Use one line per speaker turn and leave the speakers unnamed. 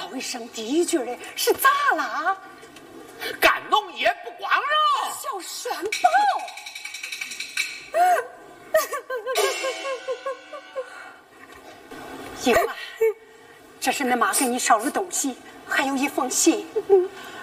叫一声第一句的是咋了？
干农业不光荣，
小宣宝。英啊，这是恁妈给你捎的东西，还有一封信。